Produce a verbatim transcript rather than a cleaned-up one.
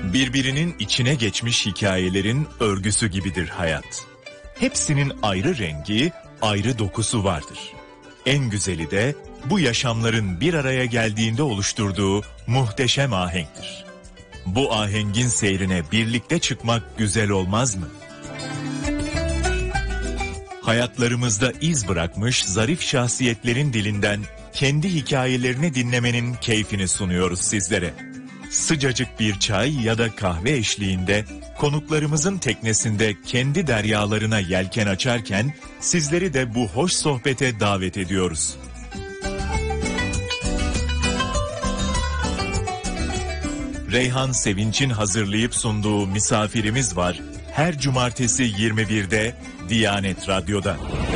Birbirinin içine geçmiş hikayelerin örgüsü gibidir hayat. Hepsinin ayrı rengi, ayrı dokusu vardır. En güzeli de bu yaşamların bir araya geldiğinde oluşturduğu muhteşem ahenktir. Bu ahengin seyrine birlikte çıkmak güzel olmaz mı? Hayatlarımızda iz bırakmış zarif şahsiyetlerin dilinden kendi hikayelerini dinlemenin keyfini sunuyoruz sizlere. Sıcacık bir çay ya da kahve eşliğinde konuklarımızın teknesinde kendi deryalarına yelken açarken sizleri de bu hoş sohbete davet ediyoruz. Reyhan Sevinç'in hazırlayıp sunduğu Misafirimiz Var her cumartesi yirmi birde Diyanet Radyo'da.